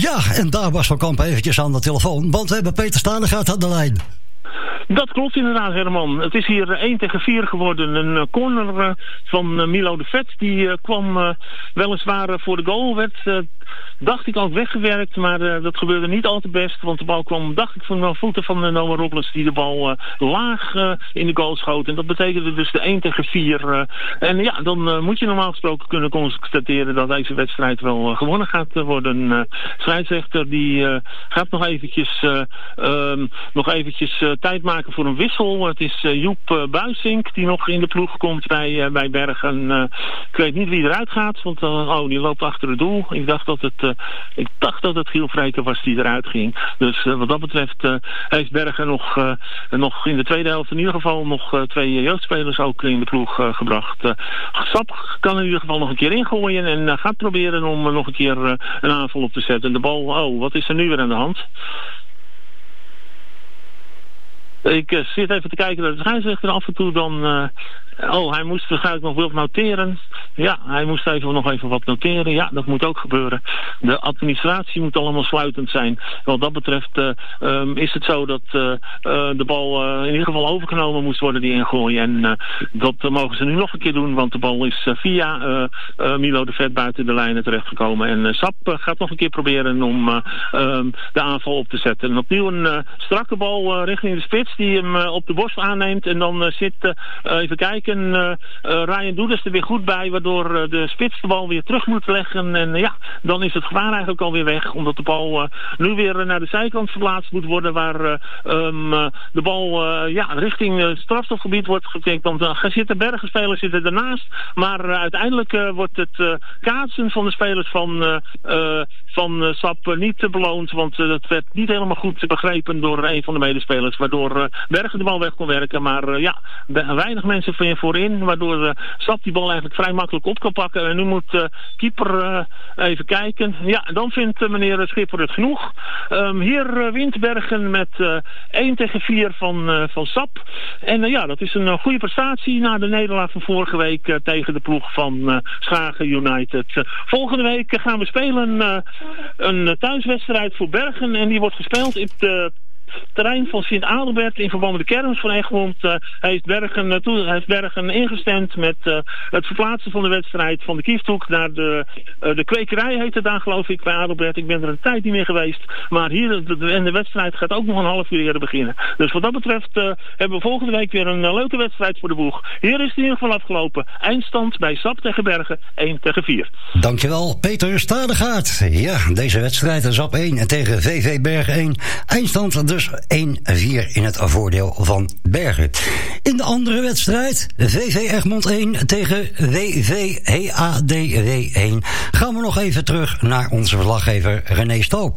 Ja, en daar was Van Kamp eventjes aan de telefoon, want we hebben Peter Stadegaard aan de lijn. Dat klopt inderdaad, Herman. Het is hier 1-4 geworden. Een corner van Milo de Vet. Die kwam weliswaar voor de goal. Werd, dacht ik, ook weggewerkt. Maar dat gebeurde niet al te best. Want de bal kwam, dacht ik, van de voeten van Noah Robles. Die de bal laag in de goal schoot. En dat betekende dus de 1-4. En ja, dan moet je normaal gesproken kunnen constateren dat deze wedstrijd wel gewonnen gaat worden. Scheidsrechter die gaat nog eventjes tijd maken voor een wissel. Het is Joep Buisink die nog in de ploeg komt bij Bergen. Ik weet niet wie eruit gaat, want die loopt achter het doel. Ik dacht dat het Giel Vreker was die eruit ging. Dus wat dat betreft heeft Bergen nog in de tweede helft in ieder geval nog 2 jeugdspelers ook in de ploeg gebracht. Sap kan in ieder geval nog een keer ingooien en gaat proberen om nog een keer een aanval op te zetten. De bal, wat is er nu weer aan de hand? Ik zit even te kijken naar de scheidsrechter af en toe dan... hij moest waarschijnlijk nog wat noteren. Ja, hij moest nog even wat noteren. Ja, dat moet ook gebeuren. De administratie moet allemaal sluitend zijn. Wat dat betreft is het zo dat de bal in ieder geval overgenomen moest worden, die ingooi. En dat mogen ze nu nog een keer doen, want de bal is via Milo de Vet buiten de lijnen terechtgekomen. En Sap gaat nog een keer proberen om de aanval op te zetten. En opnieuw een strakke bal richting de spits die hem op de borst aanneemt. En dan zit, even kijken, Ryan Doeders er weer goed bij, waardoor de spits de bal weer terug moet leggen. En ja, dan is het gevaar eigenlijk alweer weg, omdat de bal nu weer naar de zijkant verplaatst moet worden, waar de bal richting het strafstofgebied wordt getikt. Want zitten Bergenspelers zitten ernaast, maar uiteindelijk wordt het kaatsen van de spelers van Sap niet beloond, want dat werd niet helemaal goed begrepen door een van de medespelers, waardoor Bergen de bal weg kon werken. Maar weinig mensen voorin, waardoor Sap die bal eigenlijk vrij makkelijk op kan pakken. En nu moet keeper even kijken. Ja, dan vindt meneer Schipper het genoeg. Hier wint Bergen met 1-4 van Sap. En dat is een goede prestatie na de nederlaag van vorige week tegen de ploeg van Schagen United. Volgende week gaan we spelen een thuiswedstrijd voor Bergen en die wordt gespeeld in het terrein van Sint-Adelbert in verband met de kermis van Egmond. Heeft Bergen ingestemd met het verplaatsen van de wedstrijd van de Kieftoek naar de kwekerij, heet het daar geloof ik, bij Adelbert. Ik ben er een tijd niet meer geweest, maar hier de wedstrijd gaat ook nog een half uur eerder beginnen. Dus wat dat betreft hebben we volgende week weer een leuke wedstrijd voor de boeg. Hier is het in ieder geval afgelopen. Eindstand bij Sap tegen Bergen 1-4. Dankjewel, Peter Stadegaard. Ja, deze wedstrijd Sap 1 tegen VV Bergen 1. Eindstand dus 1-4 in het voordeel van Bergen. In de andere wedstrijd, VV Egmond 1 tegen WV HADW 1, gaan we nog even terug naar onze verslaggever René Stoop.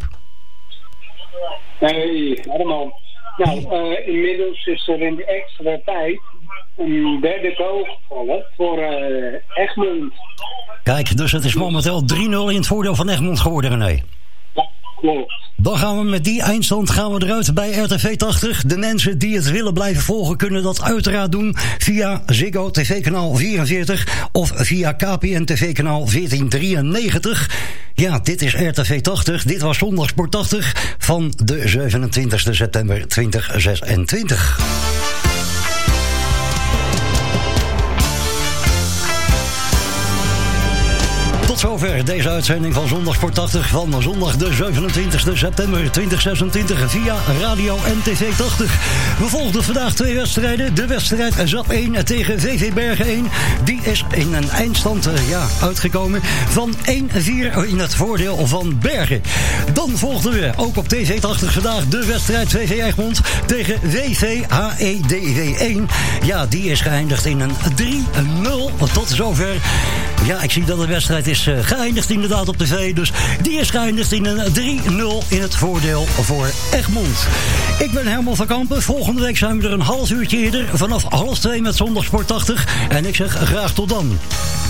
Hey, Herman. Nou, inmiddels is er in de extra tijd een derde goal gevallen voor Egmond. Kijk, dus het is momenteel 3-0 in het voordeel van Egmond geworden, René. Ja, klopt. Dan gaan we met die eindstand eruit bij RTV 80. De mensen die het willen blijven volgen kunnen dat uiteraard doen via Ziggo TV kanaal 44 of via KPN TV kanaal 1493. Ja, dit is RTV 80. Dit was Zondagsport 80 van de 27 september 2026. Tot zover deze uitzending van Zondagsport 80 van zondag de 27 september 2026 via radio en TV 80. We volgden vandaag 2 wedstrijden. De wedstrijd Zap 1 tegen VV Bergen 1. Die is in een eindstand uitgekomen van 1-4 in het voordeel van Bergen. Dan volgden we ook op TV 80 vandaag de wedstrijd VV Egmond tegen WV HEDW 1. Ja, die is geëindigd in een 3-0 tot zover. Ja, ik zie dat de wedstrijd is geëindigd inderdaad op tv. Dus die is geëindigd in een 3-0 in het voordeel voor Egmond. Ik ben Herman van Kampen. Volgende week zijn we er een half uurtje eerder. Vanaf 1:30 met Zondagsport 80. En ik zeg graag tot dan.